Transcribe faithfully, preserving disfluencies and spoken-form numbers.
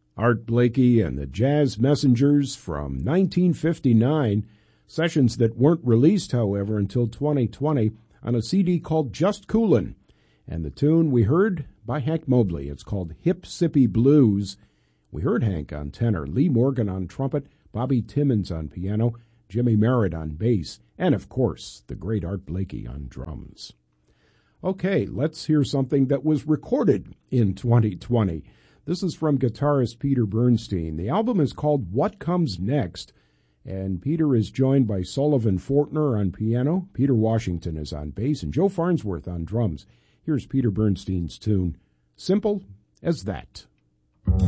Art Blakey and the Jazz Messengers from nineteen fifty-nine, sessions that weren't released, however, until twenty twenty on a C D called Just Coolin'. And the tune we heard by Hank Mobley. It's called Hip Sippy Blues. We heard Hank on tenor, Lee Morgan on trumpet, Bobby Timmons on piano, Jimmy Merritt on bass, and of course, the great Art Blakey on drums. Okay, let's hear something that was recorded in twenty twenty. This is from guitarist Peter Bernstein. The album is called What Comes Next, and Peter is joined by Sullivan Fortner on piano, Peter Washington is on bass, and Joe Farnsworth on drums. Here's Peter Bernstein's tune, Simple as That.